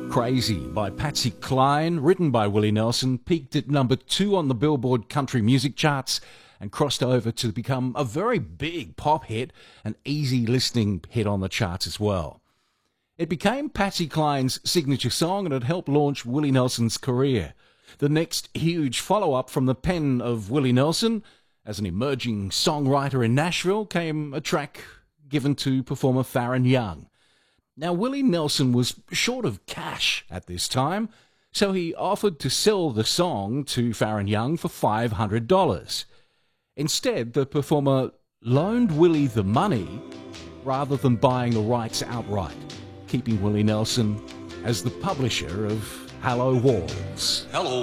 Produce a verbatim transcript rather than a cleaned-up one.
Crazy by Patsy Cline, written by Willie Nelson, peaked at number two on the Billboard country music charts and crossed over to become a very big pop hit, an easy listening hit on the charts as well. It became Patsy Cline's signature song and it helped launch Willie Nelson's career. The next huge follow-up from the pen of Willie Nelson, as an emerging songwriter in Nashville, came a track given to performer Faron Young. Now, Willie Nelson was short of cash at this time, so he offered to sell the song to Faron Young for five hundred dollars. Instead, the performer loaned Willie the money rather than buying the rights outright, keeping Willie Nelson as the publisher of Hello Walls. Hello.